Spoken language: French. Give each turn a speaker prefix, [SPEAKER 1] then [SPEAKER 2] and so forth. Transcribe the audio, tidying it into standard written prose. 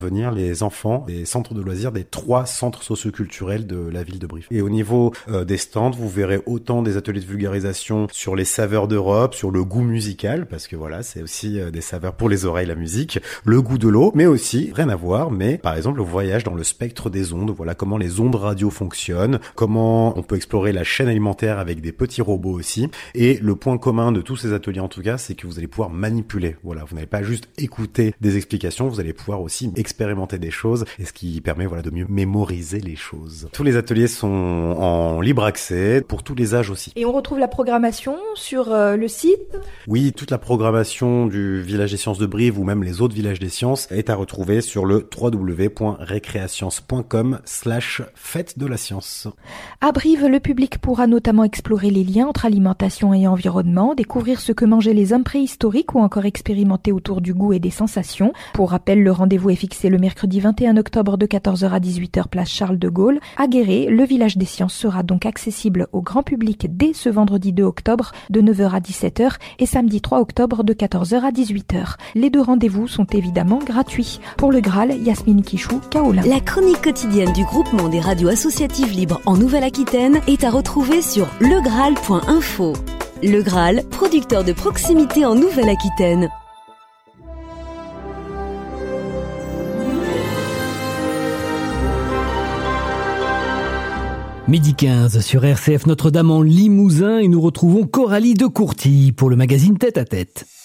[SPEAKER 1] venir les enfants des centres de loisirs des 3 centres socioculturels de la ville de Brive. Et au niveau des stands, vous verrez autant des ateliers de vulgarisation sur les saveurs d'Europe, sur le goût musical, parce que voilà, c'est aussi des saveurs pour les oreilles, la musique, le goût de l'eau, mais aussi, rien à voir, mais par exemple le voyage dans le spectre des ondes, voilà comment les ondes radio fonctionnent, comment on peut explorer la chaîne alimentaire avec des petits robots aussi. Et le point commun de tous ces ateliers en tout cas, c'est que vous allez pouvoir manipuler. Voilà, vous n'allez pas juste écouter des explications, vous allez pouvoir aussi expérimenter des choses, et ce qui permet de mieux mémoriser les choses. Tous les ateliers sont en libre accès pour tous les âges aussi.
[SPEAKER 2] Et on retrouve la programmation sur le site ?
[SPEAKER 1] Oui, toute la programmation du Village des Sciences de Brive ou même les autres villages des sciences est à retrouver sur le www.recreascience.com/fête de la science.
[SPEAKER 2] À Brive, le public pourra notamment explorer les liens entre alimentation et environnement, découvrir ce que mangeaient les hommes préhistoriques ou encore expérimenter autour du goût et des sensations. Pour rappel, le rendez-vous est fixé le mercredi 21 octobre de 14h à 18h place Charles de Gaulle. À Guéret, le Village des Sciences sera donc accessible au grand public dès ce vendredi 2 octobre de 9h à 17h et samedi 3 octobre de 14h à 18h. Les 2 rendez-vous sont évidemment gratuits. Pour le Graal, Yasmine Kichou, Kaolin.
[SPEAKER 3] La chronique quotidienne du groupement des radios associatives libres en Nouvelle-Aquitaine est à retrouver sur legraal.info. Le Graal, producteur de proximité en Nouvelle-Aquitaine.
[SPEAKER 4] Midi 15 sur RCF Notre-Dame en Limousin et nous retrouvons Coralie de Courtille pour le magazine Tête à Tête.